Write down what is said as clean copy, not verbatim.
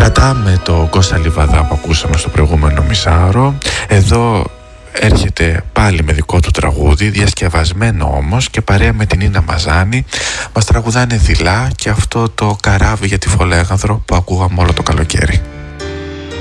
Κρατάμε το Κώστα Λιβαδά που ακούσαμε στο προηγούμενο μισάωρο. Εδώ έρχεται πάλι με δικό του τραγούδι, διασκευασμένο όμως, και παρέα με την Ίνα Μαζάνη μας τραγουδάνε δειλά και αυτό το καράβι για τη Φολέγανδρο που ακούγαμε όλο το καλοκαίρι.